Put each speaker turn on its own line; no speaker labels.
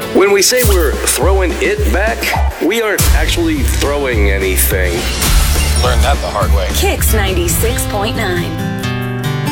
When we say we're throwing it back, we aren't actually throwing anything.
Learned that the hard way.
Kicks 96.9.